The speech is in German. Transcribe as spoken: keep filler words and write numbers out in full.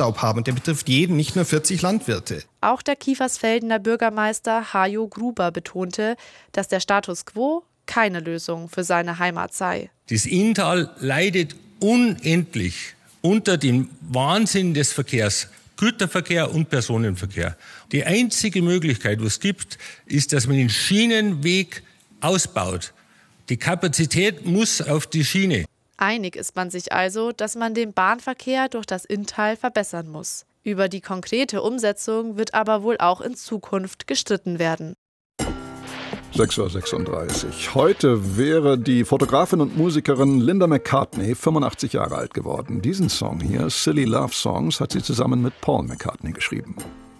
Hausstaub haben. Der betrifft jeden, nicht nur vierzig Landwirte. Auch der Kiefersfeldener Bürgermeister Hajo Gruber betonte, dass der Status quo keine Lösung für seine Heimat sei. Das Inntal leidet unendlich unter dem Wahnsinn des Verkehrs. Güterverkehr und Personenverkehr. Die einzige Möglichkeit, was es gibt, ist, dass man den Schienenweg ausbaut. Die Kapazität muss auf die Schiene. Einig ist man sich also, dass man den Bahnverkehr durch das Inntal verbessern muss. Über die konkrete Umsetzung wird aber wohl auch in Zukunft gestritten werden. sechs Uhr sechsunddreißig. Heute wäre die Fotografin und Musikerin Linda McCartney fünfundachtzig Jahre alt geworden. Diesen Song hier, Silly Love Songs, hat sie zusammen mit Paul McCartney geschrieben.